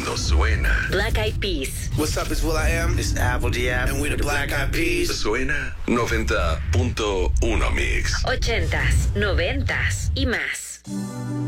mundo suena. Black Eyed Peas. What's up, it's will.i.am. It's Apple D.App. And we're the Black Eyed Peas. Suena 90.1 Mix. 80s, 90s y más.